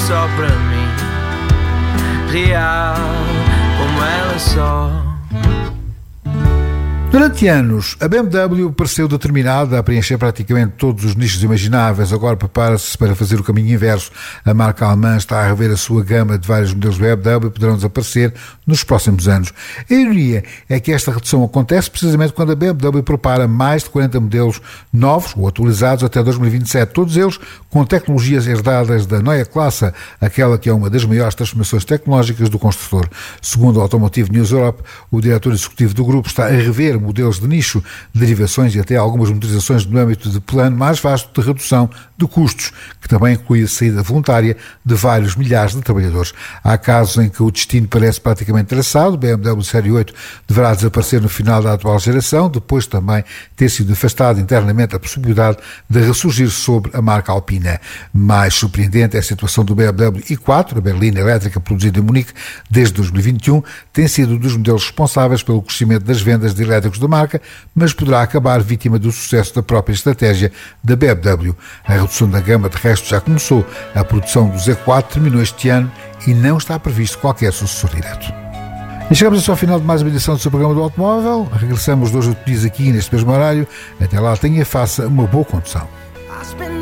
só para mim, real como ela só. Durante anos, a BMW pareceu determinada a preencher praticamente todos os nichos imagináveis. Agora prepara-se para fazer o caminho inverso. A marca alemã está a rever a sua gama de vários modelos BMW e poderão desaparecer nos próximos anos. A ironia é que esta redução acontece precisamente quando a BMW prepara mais de 40 modelos novos ou atualizados até 2027, todos eles com tecnologias herdadas da Neue Klasse, aquela que é uma das maiores transformações tecnológicas do construtor. Segundo a Automotive News Europe, o diretor executivo do grupo está a rever modelos de nicho, derivações e até algumas motorizações no âmbito de plano mais vasto de redução de custos, que também inclui a saída voluntária de vários milhares de trabalhadores. Há casos em que o destino parece praticamente traçado. O BMW Série 8 deverá desaparecer no final da atual geração, depois também ter sido afastada internamente a possibilidade de ressurgir sobre a marca alpina. Mais surpreendente é a situação do BMW i4, a berlina elétrica produzida em Munique desde 2021, tem sido um dos modelos responsáveis pelo crescimento das vendas de elétricos da marca, mas poderá acabar vítima do sucesso da própria estratégia da BMW. A redução da gama, de resto, já começou. A produção do Z4 terminou este ano e não está previsto qualquer sucessor direto. E chegamos assim ao final de mais uma edição do seu programa do automóvel. Regressamos 2 ou 3 dias aqui neste mesmo horário. Até lá, tenha e faça uma boa condução.